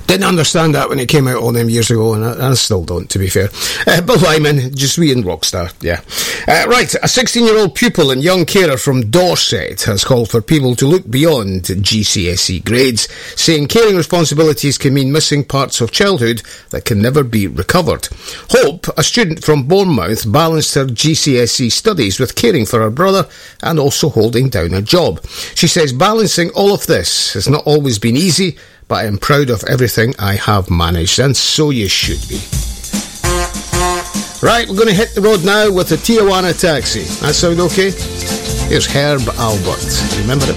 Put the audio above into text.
Didn't understand that when it came out all them years ago, and I still don't, to be fair. Bill Wyman, just we and Rockstar, yeah. Right, a 16-year-old pupil and young carer from Dorset has called for people to look beyond GCSE grades, saying caring responsibilities can mean missing parts of childhood that can never be recovered. Hope, a student from Bournemouth, balanced her GCSE studies with caring for her brother and also holding down a job. She says, balancing all of this has not always been easy, but I am proud of everything I have managed, and so you should be. Right, we're going to hit the road now with the Tijuana Taxi. That sound okay? Here's Herb Albert. Remember it?